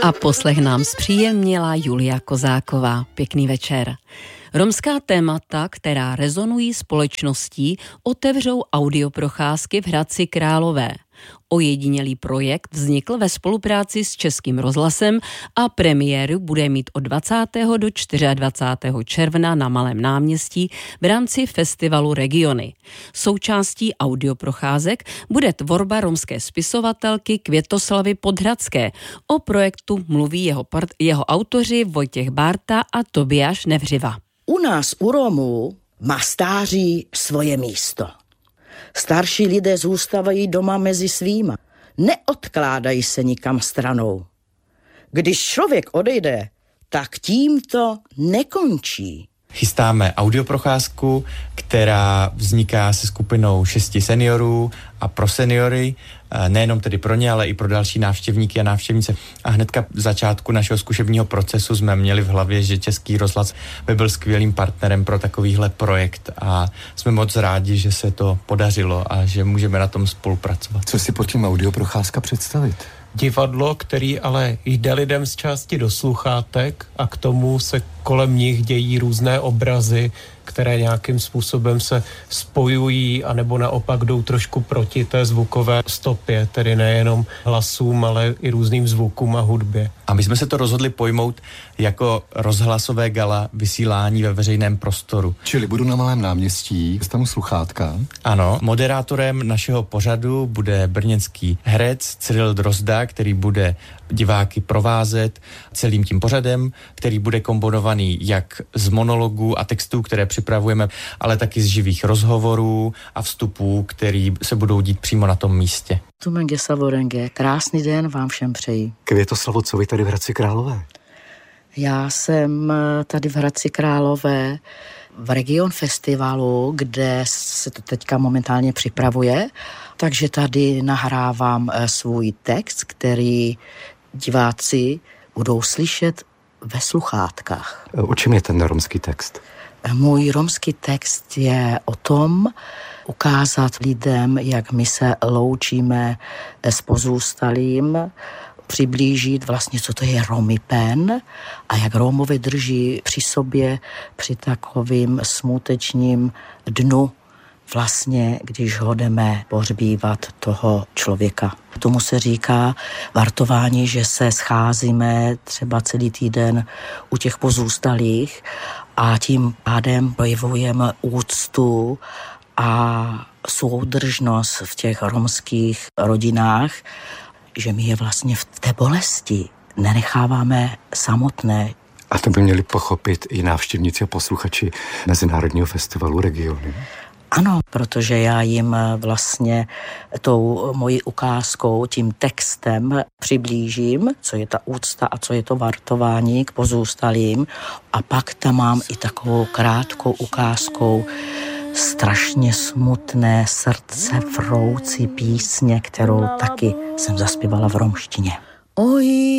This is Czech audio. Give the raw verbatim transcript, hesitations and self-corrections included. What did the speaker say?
A poslech nám zpříjemnila Julia Kozáková. Pěkný večer. Romská témata, která rezonují společností, otevřou audioprocházky v Hradci Králové. Ojedinělý projekt vznikl ve spolupráci s Českým rozhlasem a premiéru bude mít od dvacátého do dvacátého čtvrtého června na Malém náměstí v rámci festivalu Regiony. Součástí audioprocházek bude tvorba romské spisovatelky Květoslavy Podhradské. O projektu mluví jeho, part, jeho autoři Vojtěch Bárta a Tobiáš Nevřiva. U nás u Romů má stáří svoje místo. Starší lidé zůstávají doma mezi svýma. Neodkládají se nikam stranou. Když člověk odejde, tak tím to nekončí. Chystáme audioprocházku, která vzniká se skupinou šesti seniorů a pro seniory, nejenom tedy pro ně, ale i pro další návštěvníky a návštěvnice. A hnedka v začátku našeho zkušebního procesu jsme měli v hlavě, že Český rozhlas by byl skvělým partnerem pro takovýhle projekt a jsme moc rádi, že se to podařilo a že můžeme na tom spolupracovat. Co si pod tím audioprocházka představit? Divadlo, který ale jde lidem z části do sluchátek a k tomu se kolem nich dějí různé obrazy, které nějakým způsobem se spojují anebo naopak jdou trošku proti té zvukové stopě, tedy nejenom hlasům, ale i různým zvukům a hudbě. A my jsme se to rozhodli pojmout jako rozhlasové gala vysílání ve veřejném prostoru. Čili budu na Malém náměstí, dostanu sluchátka. Ano, moderátorem našeho pořadu bude brněnský herec Cyril Drozda, který bude diváky provázet celým tím pořadem, který bude komponovaný jak z monologů a textů, které připravujeme, ale taky z živých rozhovorů a vstupů, který se budou dít přímo na tom místě. Tumenge Savorenge, krásný den vám všem přeji. Květoslavo, co vy tady v Hradci Králové? Já jsem tady v Hradci Králové v Region festivalu, kde se to teďka momentálně připravuje, takže tady nahrávám svůj text, který diváci budou slyšet ve sluchátkách. O čem je ten romský text? Můj romský text je o tom ukázat lidem, jak my se loučíme s pozůstalým, přiblížit vlastně, co to je Romipen a jak Rómovi drží při sobě při takovým smutečním dnu vlastně, když ho jdeme pohřbívat toho člověka. Tomu se říká vartování, že se scházíme třeba celý týden u těch pozůstalých a tím pádem projevujeme úctu a soudržnost v těch romských rodinách, že my je vlastně v té bolesti nenecháváme samotné. A to by měli pochopit i návštěvníci a posluchači Mezinárodního festivalu Regiony. Ano, protože já jim vlastně tou mojí ukázkou, tím textem přiblížím, co je ta úcta a co je to vartování k pozůstalým. A pak tam mám i takovou krátkou ukázkou strašně smutné srdce vroucí písně, kterou taky jsem zaspívala v romštině. Oj,